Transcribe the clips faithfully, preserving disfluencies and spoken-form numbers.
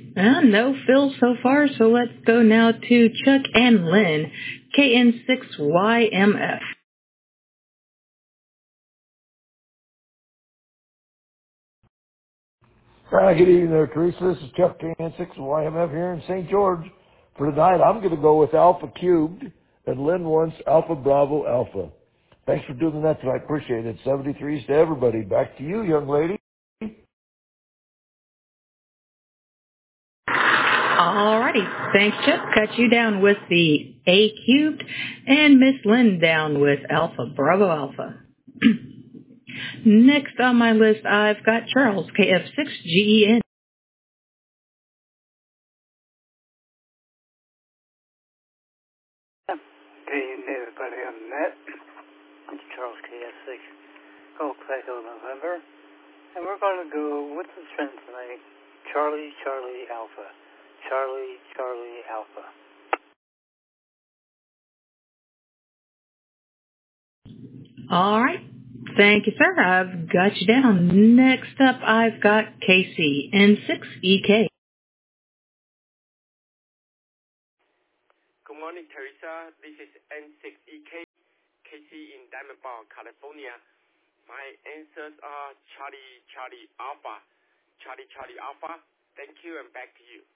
Uh, no Phil so far, so let's go now to Chuck and Lynn, K N six Y M F. Uh, good evening there, Teresa. This is Chuck K N six Y M F here in Saint George. For tonight, I'm going to go with Alpha Cubed, and Lynn wants Alpha Bravo Alpha. Thanks for doing that tonight. Appreciate it. seventy-threes to everybody. Back to you, young lady. Alrighty, thanks Chuck. Cut you down with the A cubed, and Miss Lynn down with Alpha Bravo Alpha. Next on my list, I've got Charles, K F six G E N. Good evening, everybody on the net. It's Charles K F six, Golf Echo November, and we're going to go with the trend tonight, Charlie, Charlie, Alpha. Charlie, Charlie, Alpha. All right. Thank you, sir. I've got you down. Next up, I've got Casey, N six E K. Good morning, Teresa. This is N six E K, Casey in Diamond Bar, California. My answers are Charlie, Charlie, Alpha. Charlie, Charlie, Alpha. Thank you, and back to you.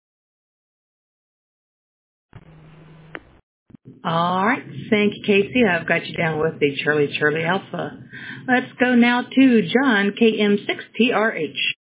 All right. Thank you, Casey. I've got you down with the Charlie, Charlie Alpha. Let's go now to John, K M six T R H.